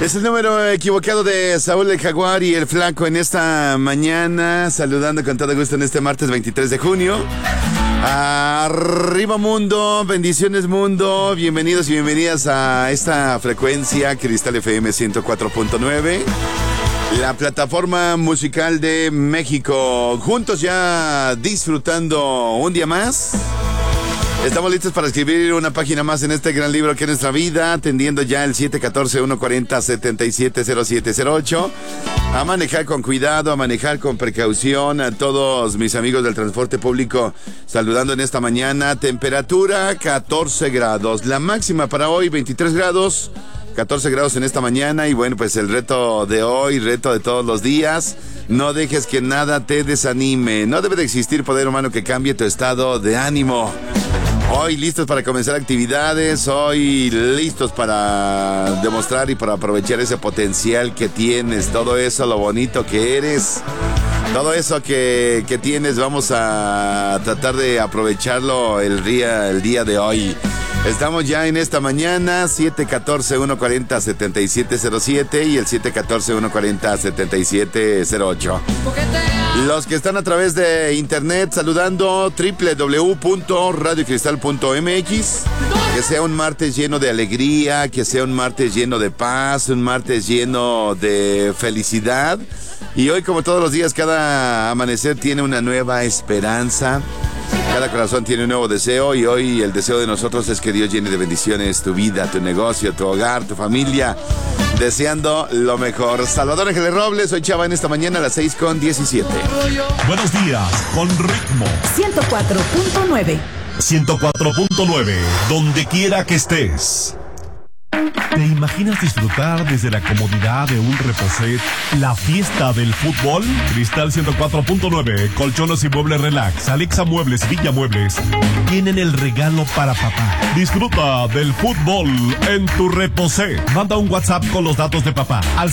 Es el número equivocado de Saúl el Jaguar y el Flaco en esta mañana, saludando con todo gusto en este martes 23 de junio. Arriba mundo, bendiciones mundo, bienvenidos y bienvenidas a esta frecuencia Cristal FM 104.9, la plataforma musical de México. Juntos ya disfrutando un día más. Estamos listos para escribir una página más en este gran libro que es nuestra vida, atendiendo ya el 714-140-770708. A manejar con cuidado, a manejar con precaución. A todos mis amigos del transporte público, saludando en esta mañana. Temperatura 14 grados. La máxima para hoy 23 grados. 14 grados en esta mañana. Y bueno, pues el reto de hoy, reto de todos los días. No dejes que nada te desanime. No debe de existir poder humano que cambie tu estado de ánimo. Hoy listos para comenzar actividades, hoy listos para demostrar y para aprovechar ese potencial que tienes, todo eso, lo bonito que eres, todo eso que tienes, vamos a tratar de aprovecharlo el día de hoy. Estamos ya en esta mañana, 714-140-7707 y el 714-140-7708. Los que están a través de internet saludando, www.radiocristal.mx. Que sea un martes lleno de alegría, que sea un martes lleno de paz, un martes lleno de felicidad. Y hoy, como todos los días, cada amanecer tiene una nueva esperanza. Cada corazón tiene un nuevo deseo y hoy el deseo de nosotros es que Dios llene de bendiciones tu vida, tu negocio, tu hogar, tu familia, deseando lo mejor. Salvador Ángeles Robles, soy Chava en esta mañana a las 6:17. Buenos días, con ritmo 104.9. 104.9, donde quiera que estés. ¿Te imaginas disfrutar desde la comodidad de un reposet la fiesta del fútbol? Cristal 104.9, Colchones y Muebles Relax, Alexa Muebles y Villa Muebles tienen el regalo para papá. Disfruta del fútbol en tu reposet. Manda un WhatsApp con los datos de papá al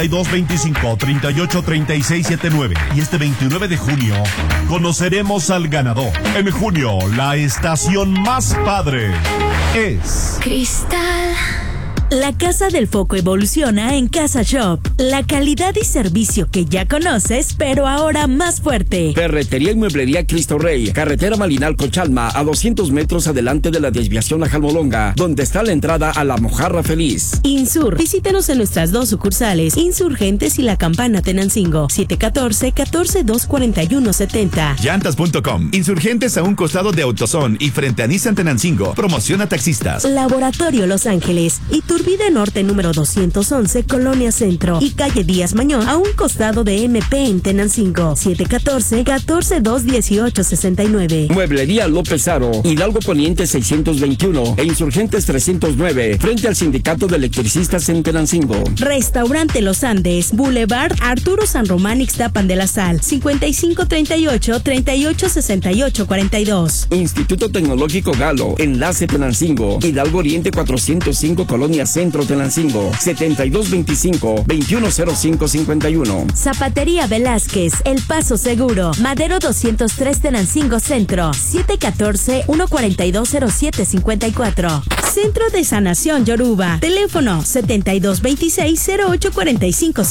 7225-383679. Y este 29 de junio conoceremos al ganador. En junio, la estación más padre es Cristal. La Casa del Foco evoluciona en Casa Shop. La calidad y servicio que ya conoces, pero ahora más fuerte. Ferretería y mueblería Cristo Rey. Carretera Malinalco-Chalma, a 200 metros adelante de la desviación a Jalmolonga, donde está la entrada a La Mojarra Feliz. Insur. Visítanos en nuestras dos sucursales, Insurgentes y La Campana Tenancingo. 714-1424170. Llantas.com. Insurgentes a un costado de AutoZone y frente a Nissan Tenancingo. Promociona taxistas. Laboratorio Los Ángeles. Iturbide Norte número 211, Colonia Centro. Y calle Díaz Mañón, a un costado de MP en Tenancingo. 714-142-1869. Mueblería López Aro, Hidalgo Poniente 621 e Insurgentes 309, frente al Sindicato de Electricistas en Tenancingo. Restaurante Los Andes, Boulevard Arturo San Román Ixtapan de la Sal, 5538-386842. Instituto Tecnológico Galo, Enlace Tenancingo, Hidalgo Oriente 405, Colonia Centro Tenancingo, 7225-210551. Zapatería Velázquez, El Paso Seguro, Madero 203 Tenancingo Centro, 714-142-0754. Centro de Sanación Yoruba, teléfono 7226-0845.